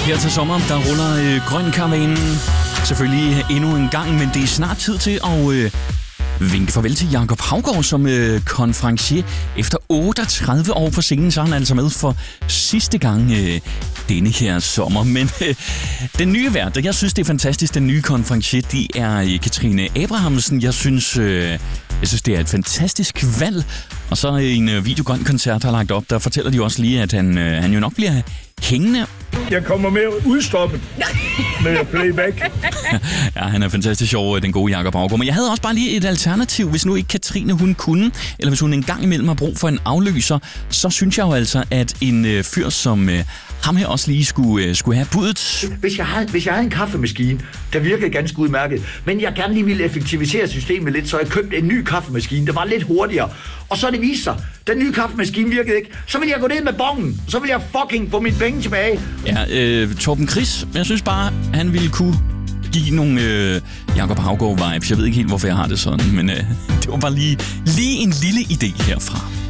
Her til sommer, der ruller Grøn Karavanen selvfølgelig endnu en gang, men det er snart tid til at vinke farvel til Jakob Haugaard som konferencier. Efter 38 år på scenen, så er han altså med for sidste gang denne her sommer. Men den nye vært, jeg synes, det er fantastisk, den nye konferencier, det er Katrine Abrahamsen. Jeg synes, det er et fantastisk valg. Og så en videogrøn-koncert har lagt op, der fortæller de også lige, at han jo nok bliver hængende. Jeg kommer med udstoppet med playback. Ja, han er fantastisk sjov, den gode Jakob Haugaard. Men jeg havde også bare lige et alternativ, hvis nu ikke Katrine hun kunne, eller hvis hun en gang imellem har brug for en afløser, så synes jeg jo altså, at en fyr som ham her også lige skulle have budet. Hvis jeg havde en kaffemaskine, der virkede ganske udmærket, men jeg gerne lige ville effektivisere systemet lidt, så jeg købte en ny kaffemaskine, der var lidt hurtigere. Og så det viste sig, den nye kaffemaskine virkede ikke. Så ville jeg gå ned med bongen, så ville jeg fucking få mine penge tilbage. Ja, Torben Chris, jeg synes bare, han ville kunne give nogle Jakob Haugaard-vibes. Jeg ved ikke helt, hvorfor jeg har det sådan, men det var bare lige en lille idé herfra.